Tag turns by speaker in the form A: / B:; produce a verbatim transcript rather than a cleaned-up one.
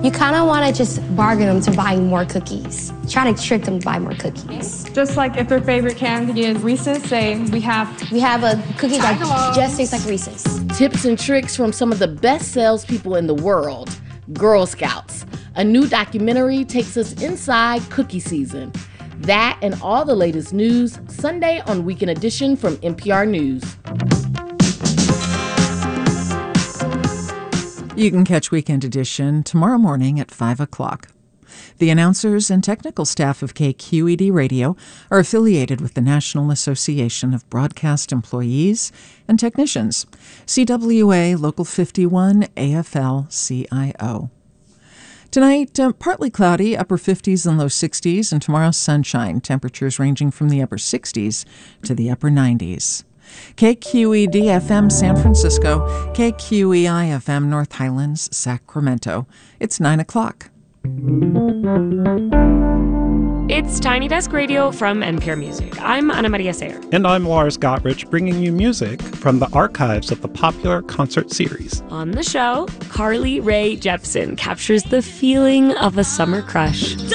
A: you kind of want to just bargain them to buying more cookies. Try to trick them to buy more cookies.
B: Just like if their favorite candy is Reese's, say we have
A: we have a cookie that just tastes like Reese's.
C: Tips and tricks from some of the best salespeople in the world, Girl Scouts. A new documentary takes us inside cookie season. That and all the latest news, Sunday on Weekend Edition from N P R News.
D: You can catch Weekend Edition tomorrow morning at five o'clock. The announcers and technical staff of K Q E D Radio are affiliated with the National Association of Broadcast Employees and Technicians, C W A Local fifty-one A F L C I O. Tonight, uh, partly cloudy, upper fifties and low sixties, and tomorrow sunshine, temperatures ranging from the upper sixties to the upper nineties. K Q E D F M San Francisco, K Q E I F M North Highlands, Sacramento. It's nine o'clock.
E: It's Tiny Desk Radio from N P R Music. I'm Ana Maria Sayer.
F: And I'm Lars Gotrich, bringing you music from the archives of the popular concert series.
E: On the show, Carly Rae Jepsen captures the feeling of a summer crush.